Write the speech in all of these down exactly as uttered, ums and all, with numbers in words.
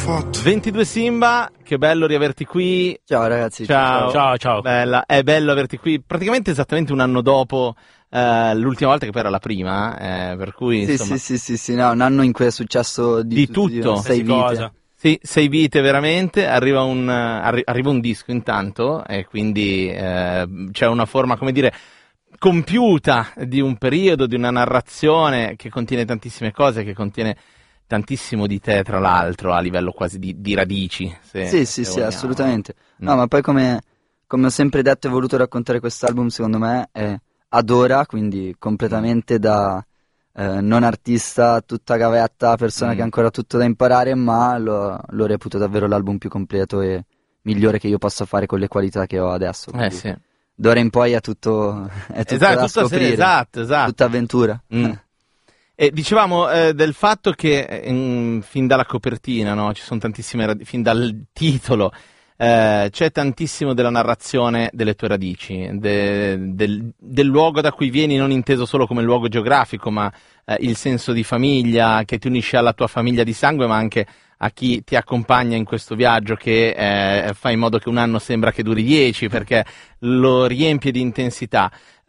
fatto. ventidue Simba, che bello riaverti qui. Ciao ragazzi. Ciao, ciao, ciao. Bella, è bello averti qui praticamente esattamente un anno dopo eh, l'ultima volta, che poi era la prima, eh, per cui Sì, insomma... sì, sì, sì, sì, no, un anno in cui è successo di, Di tutti, tutto. sei vite. Cosa. Sì, sei vite veramente, arriva un, arri- arriva un disco intanto e quindi eh, c'è una forma, come dire, compiuta di un periodo, di una narrazione che contiene tantissime cose, che contiene tantissimo di te, tra l'altro, a livello quasi di, di radici. Se, Sì, se sì, sì, vogliamo. assolutamente. No, Mm. ma poi come, come ho sempre detto e voluto raccontare quest'album, secondo me è ad ora, quindi completamente da eh, non artista, tutta gavetta, persona Mm. che ha ancora tutto da imparare, ma lo, lo reputo davvero l'album più completo e migliore che io possa fare con le qualità che ho adesso. Eh quindi sì. D'ora in poi è tutto, è tutto Esatto, da tutto a sé, scoprire, esatto, esatto. tutta avventura. Mm. E dicevamo eh, del fatto che eh, in- fin dalla copertina, no, ci sono tantissime radi- fin dal titolo eh, c'è tantissimo della narrazione delle tue radici, de- del, del luogo da cui vieni, non inteso solo come luogo geografico, ma eh, il senso di famiglia che ti unisce alla tua famiglia di sangue, ma anche a chi ti accompagna in questo viaggio, che eh, fa in modo che un anno sembra che duri dieci, perché lo riempie di intensità.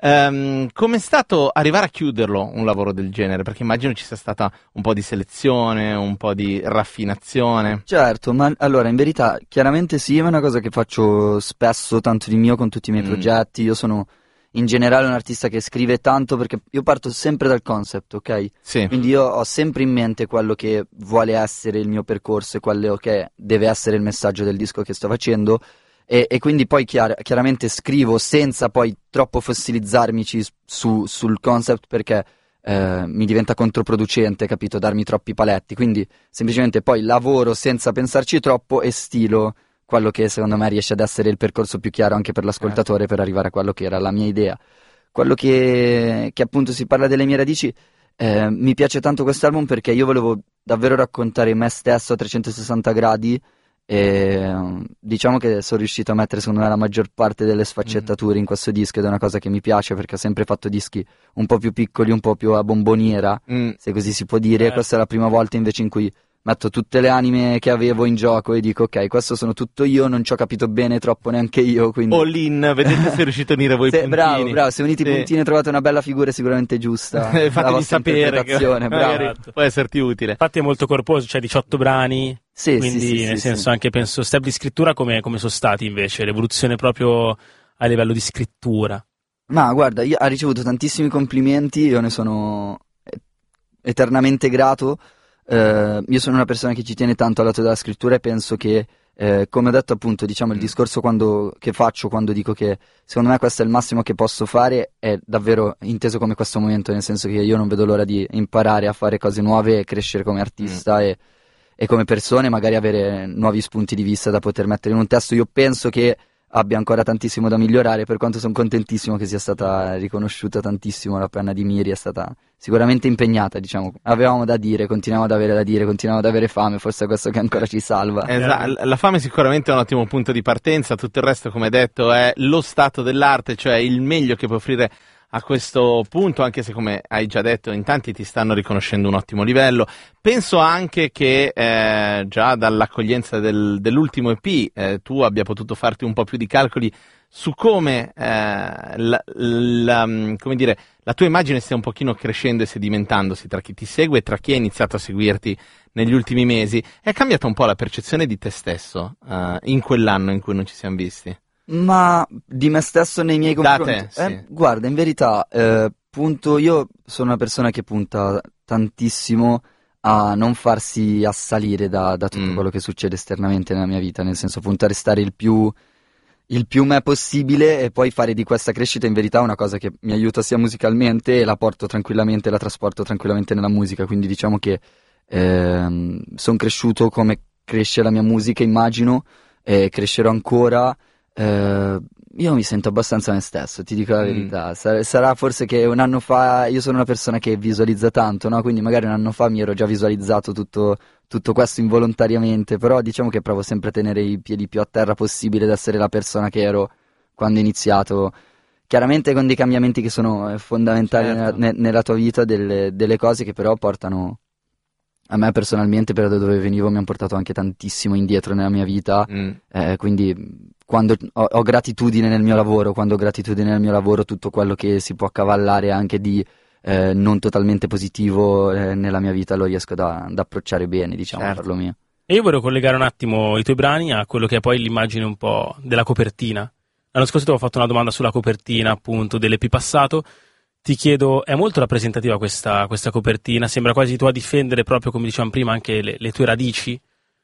Um, com'è stato arrivare a chiuderlo un lavoro del genere? Perché immagino ci sia stata un po' di selezione, un po' di raffinazione. Certo, ma allora in verità chiaramente sì, è una cosa che faccio spesso, tanto di mio con tutti i miei Mm. progetti. Io sono in generale un artista che scrive tanto perché io parto sempre dal concept, ok? Sì. Quindi io ho sempre in mente quello che vuole essere il mio percorso e quello che deve essere il messaggio del disco che sto facendo. E, e quindi poi chiar- chiaramente scrivo senza poi troppo fossilizzarmici su- sul concept, perché eh, mi diventa controproducente, capito, darmi troppi paletti, quindi semplicemente poi lavoro senza pensarci troppo e stilo quello che secondo me riesce ad essere il percorso più chiaro anche per l'ascoltatore, per arrivare a quello che era la mia idea. Quello che, che appunto si parla delle mie radici, eh, mi piace tanto quest'album perché io volevo davvero raccontare me stesso a trecentosessanta gradi. E diciamo che sono riuscito a mettere secondo me la maggior parte delle sfaccettature in questo disco, ed è una cosa che mi piace perché ho sempre fatto dischi un po' più piccoli, un po' più a bomboniera, Mm. se così si può dire. Eh. Questa è la prima volta invece in cui metto tutte le anime che avevo in gioco e dico ok, questo sono tutto io, non ci ho capito bene troppo neanche io, quindi All in, vedete se riuscite a unire voi i Se- puntini. bravo, bravo, se uniti i Sì. puntini e trovate una bella figura è sicuramente giusta. Eh, la Fatemi vostra sapere che interpretazione, bravo. magari può esserti utile. Infatti è molto corposo, c'è diciotto brani, Sì, quindi sì, sì, nel sì, senso sì. anche penso step di scrittura come, come sono stati invece, l'evoluzione proprio a livello di scrittura. Ma guarda, io ha ricevuto tantissimi complimenti, io ne sono eh, eternamente grato. Eh, io sono una persona che ci tiene tanto al lato della scrittura e penso che, eh, come ho detto appunto, diciamo il Mm. discorso quando, che faccio quando dico che secondo me questo è il massimo che posso fare, è davvero inteso come questo momento, nel senso che io non vedo l'ora di imparare a fare cose nuove e crescere come artista e, e come persone, magari avere nuovi spunti di vista da poter mettere in un testo. Io penso che abbia ancora tantissimo da migliorare, per quanto sono contentissimo che sia stata riconosciuta tantissimo la penna di Miri, è stata sicuramente impegnata, diciamo. Avevamo da dire, continuiamo ad avere da dire, continuiamo ad avere fame, forse è questo che ancora ci salva. Esa- la fame sicuramente è un ottimo punto di partenza, tutto il resto, come detto, è lo stato dell'arte, cioè il meglio che puoi offrire a questo punto, anche se, come hai già detto, in tanti ti stanno riconoscendo un ottimo livello. Penso anche che eh, già dall'accoglienza del- dell'ultimo E P eh, tu abbia potuto farti un po' più di calcoli su come, eh, la, la- come dire, la tua immagine stia un pochino crescendo e sedimentandosi tra chi ti segue e tra chi ha iniziato a seguirti negli ultimi mesi. È cambiata un po' la percezione di te stesso eh, in quell'anno in cui non ci siamo visti? Ma di me stesso nei miei Da confronti? te, sì. Eh, guarda, in verità, eh, punto, io sono una persona che punta tantissimo a non farsi assalire da, da tutto Mm. quello che succede esternamente nella mia vita, nel senso punta a restare il più, il più me possibile e poi fare di questa crescita in verità una cosa che mi aiuta sia musicalmente e la porto tranquillamente, la trasporto tranquillamente nella musica, quindi diciamo che ehm, sono cresciuto come cresce la mia musica, immagino, e crescerò ancora. Eh, io mi sento abbastanza me stesso, ti dico la Mm. verità. Sar- sarà forse che un anno fa io sono una persona che visualizza tanto, no? Quindi magari un anno fa mi ero già visualizzato tutto, tutto questo involontariamente, però diciamo che provo sempre a tenere i piedi più a terra possibile, ad essere la persona che ero quando ho iniziato. Chiaramente con dei cambiamenti che sono eh, fondamentali Certo. nella, ne- nella tua vita, delle, delle cose che però portano a me personalmente, per da dove venivo, mi hanno portato anche tantissimo indietro nella mia vita, Mm. eh, quindi quando ho, ho gratitudine nel mio lavoro, quando ho gratitudine nel mio lavoro, tutto quello che si può accavallare anche di eh, non totalmente positivo eh, nella mia vita lo riesco da, ad approcciare bene, diciamo, Certo. per lo mio. E io vorrei collegare un attimo i tuoi brani a quello che è poi l'immagine un po' della copertina. L'anno scorso ti avevo fatto una domanda sulla copertina, appunto, dell'E P passato. Ti chiedo, è molto rappresentativa questa, questa copertina? Sembra quasi tu a difendere proprio, come dicevamo prima, anche le, le tue radici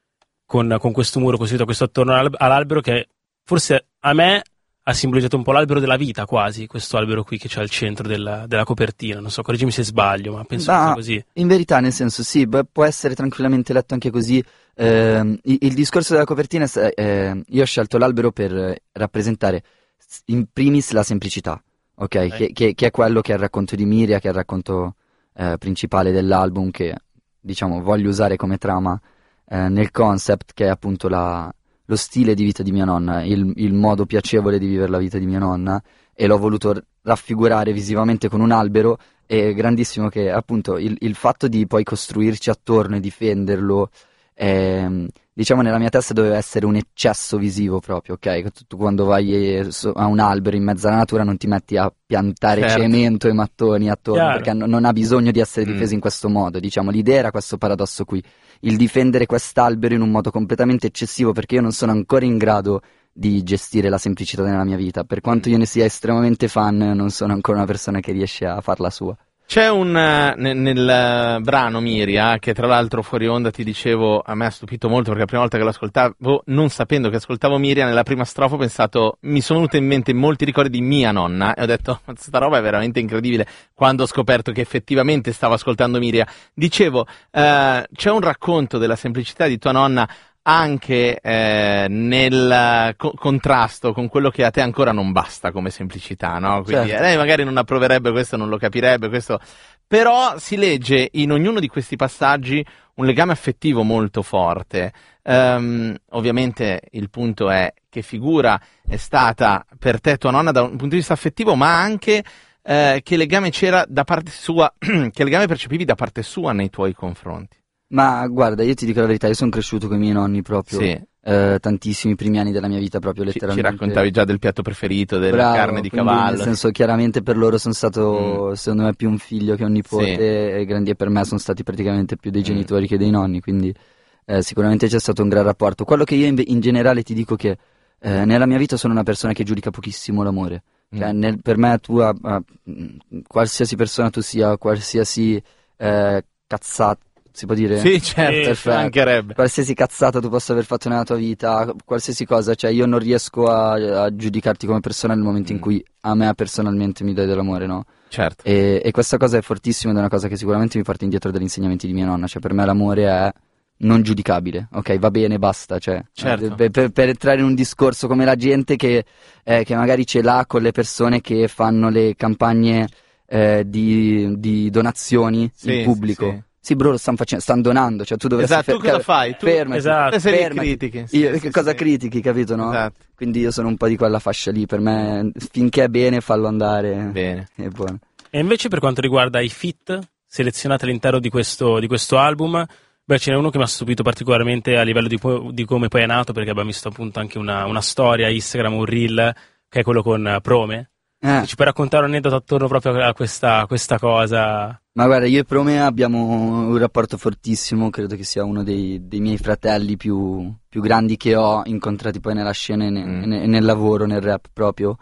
con, con questo muro costruito questo attorno all'alb- all'albero che forse a me ha simboleggiato un po' l'albero della vita, quasi, questo albero qui che c'è al centro della, della copertina. Non so, correggimi se sbaglio, ma penso Ma che sia così. in verità, nel senso, sì, beh, può essere tranquillamente letto anche così. Ehm, il, il discorso della copertina, è, eh, io ho scelto l'albero per eh, rappresentare s- in primis la semplicità, ok? Ok. Che, che- che è quello che è il racconto di Miria, che è il racconto eh, principale dell'album, che diciamo voglio usare come trama eh, nel concept, che è appunto la- lo stile di vita di mia nonna, il, il modo piacevole di vivere la vita di mia nonna, e l'ho voluto r- raffigurare visivamente con un albero. È grandissimo che appunto il, il fatto di poi costruirci attorno e difenderlo, ehm, diciamo nella mia testa doveva essere un eccesso visivo proprio, ok? Che Tu, tu quando vai eh, so- a un albero in mezzo alla natura non ti metti a piantare Certo. cemento e mattoni attorno, Chiaro. perché no- non ha bisogno di essere Mm. difeso in questo modo, diciamo. L'idea era questo paradosso qui, il difendere quest'albero in un modo completamente eccessivo, perché io non sono ancora in grado di gestire la semplicità nella mia vita. Per quanto Mm. io ne sia estremamente fan, non sono ancora una persona che riesce a farla sua. C'è un eh, ne- nel eh, brano Miria, che tra l'altro fuori onda ti dicevo, a me ha stupito molto perché la prima volta che lo ascoltavo, non sapendo che ascoltavo Miria, nella prima strofa ho pensato, mi sono venute in mente molti ricordi di mia nonna e ho detto, "Ma questa roba è veramente incredibile", quando ho scoperto che effettivamente stavo ascoltando Miria. Dicevo, eh, c'è un racconto della semplicità di tua nonna anche eh, nel eh, co- contrasto con quello che a te ancora non basta come semplicità, no? Quindi Certo. eh, lei magari non approverebbe questo, non lo capirebbe questo, però si legge in ognuno di questi passaggi un legame affettivo molto forte. Ehm, ovviamente il punto è che figura è stata per te tua nonna da un punto di vista affettivo, ma anche eh, che legame c'era da parte sua, che legame percepivi da parte sua nei tuoi confronti. Ma guarda, io ti dico la verità, io sono cresciuto con i miei nonni proprio, Sì. eh, tantissimi primi anni della mia vita proprio Ci, ci letteralmente. raccontavi già del piatto preferito, della Bravo, carne di quindi, cavallo. nel senso, chiaramente per loro sono stato, Mm. secondo me, più un figlio che un nipote, Sì. e grandi, e per me sono stati praticamente più dei Mm. genitori che dei nonni, quindi eh, sicuramente c'è stato un gran rapporto. Quello che io in, in generale ti dico che eh, nella mia vita sono una persona che giudica pochissimo l'amore. Cioè, Mm. nel- per me tu, ah, ah, mh, qualsiasi persona tu sia, qualsiasi eh, cazzata, si può dire? Sì, certo, ci Perfetto. mancherebbe. Qualsiasi cazzata tu possa aver fatto nella tua vita, qualsiasi cosa, cioè io non riesco a, a giudicarti come persona nel momento in Mm. cui a me personalmente mi dai dell'amore, no? Certo. E, e questa cosa è fortissima ed è una cosa che sicuramente mi porta indietro dagli insegnamenti di mia nonna, cioè per me l'amore è non giudicabile, ok? Va bene, basta, cioè Certo. per, per- per entrare in un discorso come la gente che, eh, che magari ce l'ha con le persone che fanno le campagne eh, di, di donazioni Sì, in pubblico. sì, sì. Sì, bro, lo stanno facendo, stanno donando, cioè tu dovresti Esatto, tu fer- cosa fai? Tu- fermati, Esatto. Le serie fermati. critiche. Sì, Io, sì, che cosa sì. critichi, capito, no? Esatto. Quindi io sono un po' di quella fascia lì, per me finché è bene fallo andare, Bene. è buono. E invece per quanto riguarda i feat selezionati all'interno di questo, di questo album, beh, ce n'è uno che mi ha stupito particolarmente a livello di, po- di come poi è nato, perché abbiamo visto appunto anche una, una storia Instagram, un reel, che è quello con eh, Prome. Eh, Ci puoi raccontare un aneddoto attorno proprio a questa, questa cosa? ma guarda, io e Prome abbiamo un rapporto fortissimo, credo che sia uno dei, dei miei fratelli più, più grandi che ho incontrati poi nella scena e ne- Mm. e ne- e nel lavoro, nel rap proprio.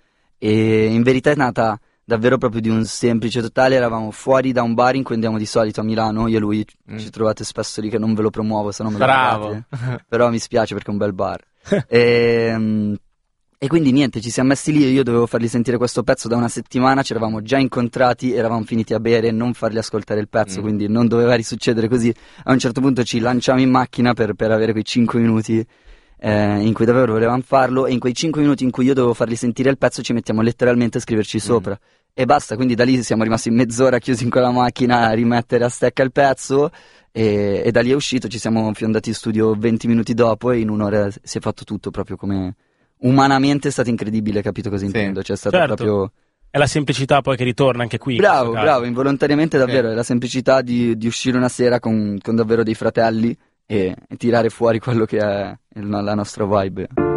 E in verità è nata davvero proprio di un semplice totale, eravamo fuori da un bar in cui andiamo di solito a Milano, io e lui Mm. ci trovate spesso lì, che non ve lo promuovo, se no me lo Bravo. pagate. Però mi spiace perché è un bel bar. e, mm, e quindi niente, ci siamo messi lì e io dovevo fargli sentire questo pezzo da una settimana, ci eravamo già incontrati, eravamo finiti a bere e non fargli ascoltare il pezzo, Mm. quindi non doveva risuccedere così. A un certo punto ci lanciamo in macchina per, per avere quei cinque minuti eh, in cui davvero volevamo farlo, e in quei cinque minuti in cui io dovevo fargli sentire il pezzo ci mettiamo letteralmente a scriverci sopra. E basta, quindi da lì siamo rimasti mezz'ora chiusi in quella macchina a rimettere a stecca il pezzo, e, e da lì è uscito, ci siamo fiondati in studio venti minuti dopo e in un'ora si è fatto tutto proprio come... Umanamente è stato incredibile, capito cosa Sì. intendo? Cioè è stato Certo. proprio è la semplicità poi che ritorna anche qui. Bravo, in bravo, involontariamente davvero, eh. è la semplicità di, di uscire una sera con, con davvero dei fratelli e, e tirare fuori quello che è il, la nostra vibe.